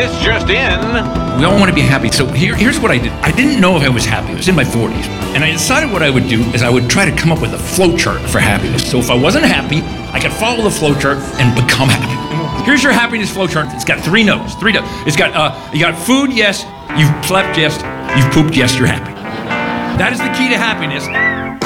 This just in. We all want to be happy. So here's what I did. I didn't know if I was happy. I was in my 40s. And I decided what I would do is I would try to come up with a flow chart for happiness. So if I wasn't happy, I could follow the flow chart and become happy. Here's your happiness flow chart. It's got three notes. It's got, you got food, yes. You've slept, yes. You've pooped, yes, you're happy. That is the key to happiness.